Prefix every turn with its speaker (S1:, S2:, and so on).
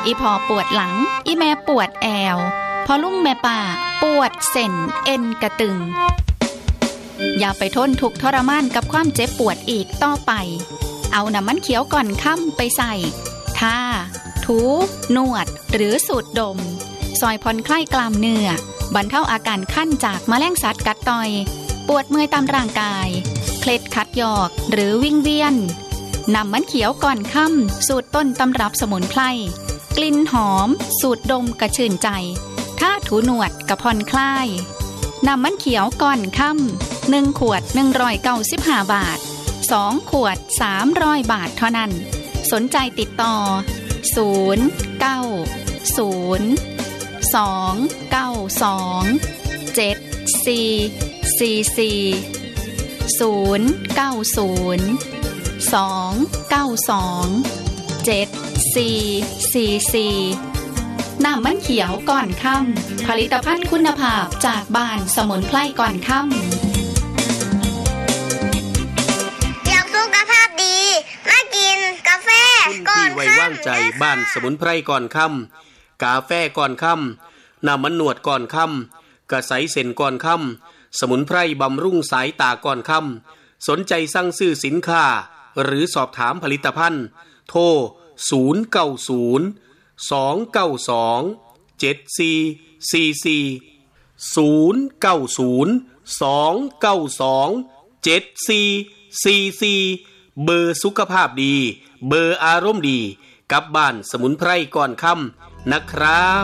S1: อีพอปวดหลังอีแม่ปวดแอวพอลุงแม่ป้าปวดเส้นเอ็นกระตึงอย่าไปทนทุกข์ทรมานกับความเจ็บปวดอีกต่อไปเอาน้ำมันเขียวก่อนค่ำไปใส่ทาถูนวดหรือสูดดมซอยผ่อนคลายกล้ามเนื้อบรรเทาอาการคันจากแมลงสัตว์กัดต่อยปวดเมื่อยตามร่างกายเคล็ดขัดยอกหรือวิงเวียนน้ำมันเขียวก่อนค่ำสูตรต้นตำรับสมุนไพรกลิ่นหอมสูดดมกระชื่นใจถ้าถูหนวดกระผ่อนคลายน้ำมันเขียวก่อนค่ำ1 ขวด195 บาท2 ขวด300 บาทเท่านั้นสนใจติดต่อน้ำมันเขียวก่อนค่ำผลิตภัณฑ์คุณภาพจากบ้านสมุนไพรก่อนค่ำ
S2: อยากสุขภาพดีมากินกาแฟก่อนค่ำ
S3: ไว้วางใจบ้านสมุนไพรก่อนค่ำกาแฟก่อนค่ำน้ำมันนวดก่อนค่ำกระใสเส้นก่อนค่ำสมุนไพรบำรุงสายตาก่อนค่ำสนใจสั่งซื้อสินค้าหรือสอบถามผลิตภัณฑ์โทรเบอร์สุขภาพดีเบอร์อารมณ์ดีกับบ้านสมุนไพรก่อนค่ำนะครับ